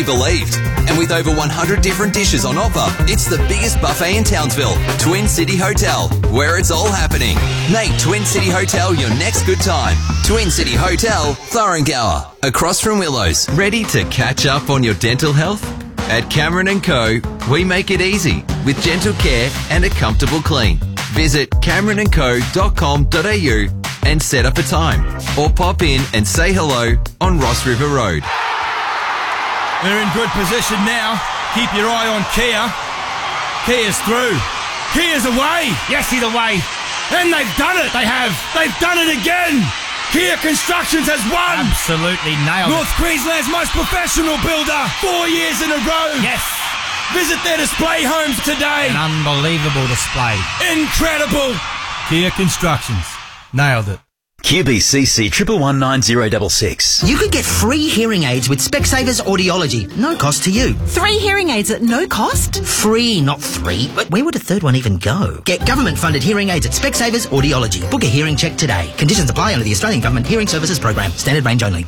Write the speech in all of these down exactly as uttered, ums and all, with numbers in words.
believed. And with over one hundred different dishes on offer, it's the biggest buffet in Townsville, Twin City Hotel, where it's all happening. Make Twin City Hotel your next good time. Twin City Hotel, Thorrengower, across from Willows. Ready to catch up on your dental health? At Cameron and Co, we make it easy with gentle care and a comfortable clean. Visit cameron and co dot com dot a u and set up a time, or pop in and say hello on Ross River Road. They're in good position now. Keep your eye on Kia. Kia's through. Kia's away. Yes, he's away. And they've done it. They have. They've done it again. Kia Constructions has won. Absolutely nailed North it. Queensland's most professional builder. Four years in a row. Yes. Visit their display homes today. An unbelievable display. Incredible. Kia Constructions. Nailed it. Q B C C triple one nine zero six six. You could get free hearing aids with Specsavers Audiology. No cost to you. Three hearing aids at no cost? Free, not three. But where would a third one even go? Get government-funded hearing aids at Specsavers Audiology. Book a hearing check today. Conditions apply under the Australian Government Hearing Services Program. Standard range only.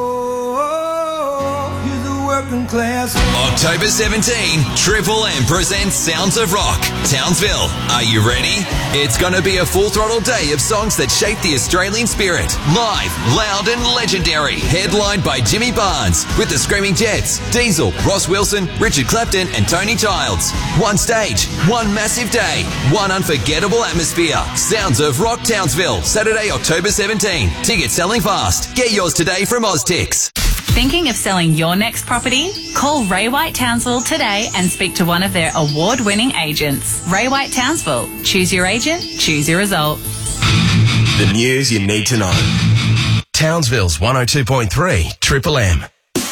October seventeenth, Triple M presents Sounds of Rock, Townsville. Are you ready? It's going to be a full-throttle day of songs that shape the Australian spirit. Live, loud and legendary. Headlined by Jimmy Barnes with the Screaming Jets, Diesel, Ross Wilson, Richard Clapton and Tony Childs. One stage, one massive day, one unforgettable atmosphere. Sounds of Rock Townsville, Saturday, October seventeenth. Tickets selling fast. Get yours today from Oztix. Thinking of selling your next property? Call Ray White Townsville today and speak to one of their award-winning agents. Ray White Townsville. Choose your agent, choose your result. The news you need to know. Townsville's one oh two point three Triple M.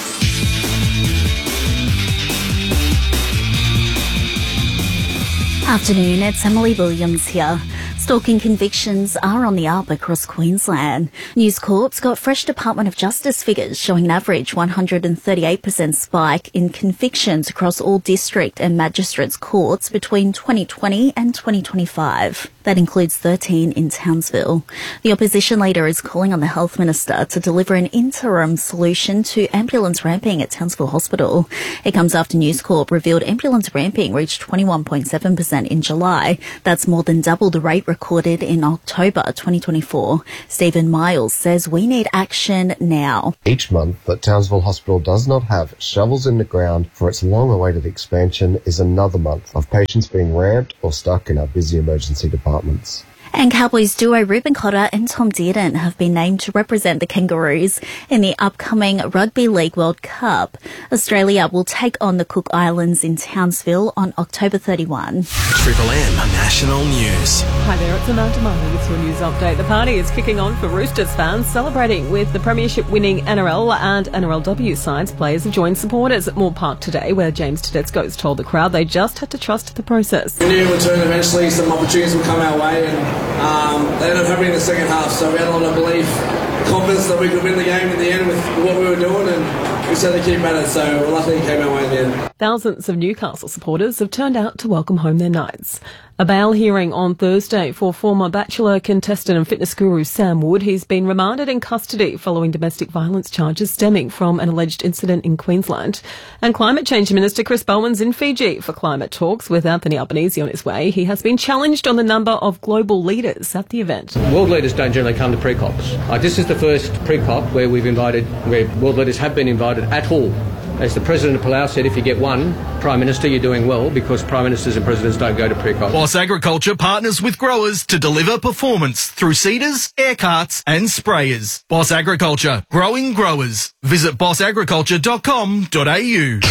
Afternoon, it's Emily Williams here. Stalking convictions are on the up across Queensland. News Corp's got fresh Department of Justice figures showing an average one hundred thirty-eight percent spike in convictions across all district and magistrates' courts between twenty twenty and twenty twenty-five. That includes thirteen in Townsville. The opposition leader is calling on the Health Minister to deliver an interim solution to ambulance ramping at Townsville Hospital. It comes after News Corp revealed ambulance ramping reached twenty-one point seven percent in July. That's more than double the rate recorded in October twenty twenty-four. Stephen Miles says we need action now. Each month that Townsville Hospital does not have shovels in the ground for its long-awaited expansion is another month of patients being ramped or stuck in our busy emergency departments. And Cowboys duo Ruben Cotter and Tom Dearden have been named to represent the Kangaroos in the upcoming Rugby League World Cup. Australia will take on the Cook Islands in Townsville on October thirty-first. Triple M National News. Hi there, it's Amanda Marley with your news update. The party is kicking on for Roosters fans, celebrating with the premiership-winning N R L and N R L W sides. Players have joined supporters at Moore Park today, where James Tedesco has told the crowd they just had to trust the process. We knew in return eventually some opportunities would come our way, and Um, they ended up happening in the second half, so we had a lot of belief, confidence that we could win the game in the end with what we were doing, and we said to keep at it, so luckily it came our way in the end. Thousands of Newcastle supporters have turned out to welcome home their Knights. A bail hearing on Thursday for former Bachelor contestant and fitness guru Sam Wood. He's been remanded in custody following domestic violence charges stemming from an alleged incident in Queensland. And Climate Change Minister Chris Bowen's in Fiji for climate talks with Anthony Albanese on his way. He has been challenged on the number of global leaders at the event. World leaders don't generally come to pre-COPs. Uh, this is the first pre-COP where we've invited, where world leaders have been invited at all. As the President of Palau said, if you get one Prime Minister, you're doing well, because Prime Ministers and Presidents don't go to pre-COP. Boss Agriculture partners with growers to deliver performance through seeders, air carts and sprayers. Boss Agriculture, growing growers. Visit boss agriculture dot com dot a u.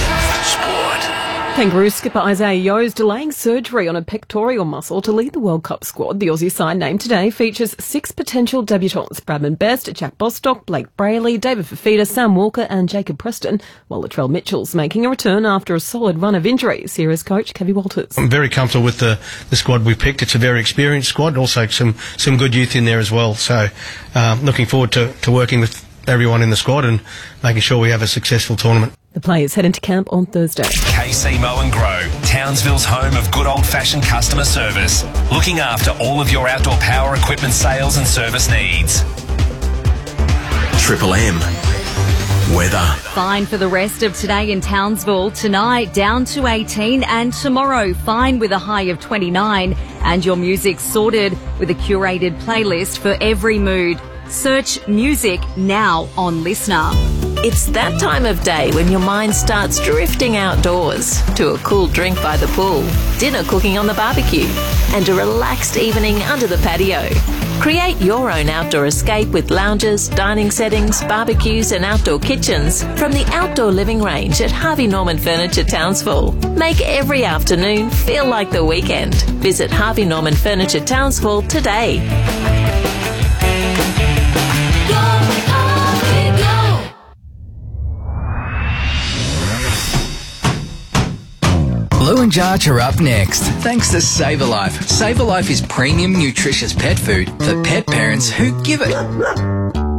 Kangaroo skipper Isaiah Yeo is delaying surgery on a pectoral muscle to lead the World Cup squad. The Aussie side named today features six potential debutants: Bradman Best, Jack Bostock, Blake Brayley, David Fafita, Sam Walker and Jacob Preston, while Latrell Mitchell's making a return after a solid run of injuries. Here is coach Kevy Walters. I'm very comfortable with the, the squad we picked. It's a very experienced squad, also some, some good youth in there as well. So um, looking forward to, to working with everyone in the squad and making sure we have a successful tournament. The players head into camp on Thursday. K C Mow and Grow, Townsville's home of good old-fashioned customer service, looking after all of your outdoor power equipment sales and service needs. Triple M Weather. Fine for the rest of today in Townsville. Tonight down to eighteen, and tomorrow fine with a high of twenty-nine. And your music sorted with a curated playlist for every mood. Search music now on Listener. It's that time of day when your mind starts drifting outdoors to a cool drink by the pool, dinner cooking on the barbecue, and a relaxed evening under the patio. Create your own outdoor escape with lounges, dining settings, barbecues and outdoor kitchens from the outdoor living range at Harvey Norman Furniture Townsville. Make every afternoon feel like the weekend. Visit Harvey Norman Furniture Townsville today. Blue and Jarch are up next, thanks to SaverLife. SaverLife is premium, nutritious pet food for pet parents who give it.